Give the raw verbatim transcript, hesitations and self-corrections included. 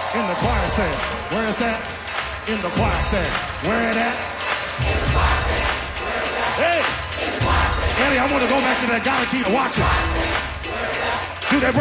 In the choir stand. Where is that? In the choir stand. Where it at? In the choir stand. Where is that? Hey! In the choir stand. Eddie, I want to go back to that guy to keep watching. Do that.